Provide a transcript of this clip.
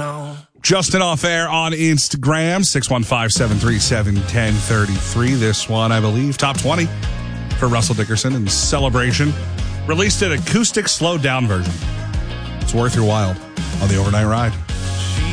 know. Justin off air on Instagram, 615-737-1033. This one, I believe, top 20 for Russell Dickerson in celebration. Released an acoustic slowed down version. It's worth your while on the overnight ride.